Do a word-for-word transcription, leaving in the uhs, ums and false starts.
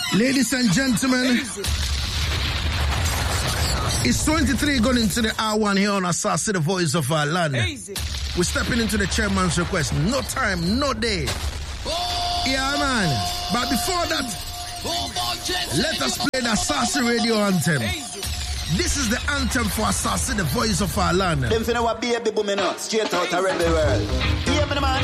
Ladies and gentlemen, it's twenty-three going into the hour one here on Asasi, the voice of our land. Easy. We're stepping into the chairman's request. No time, no day. Yeah, man. But before that, let us play the Asasi radio anthem. This is the anthem for Asasi, the voice of our land. Them finna what baby booming up, straight out of rebel world. Yeah, man, man.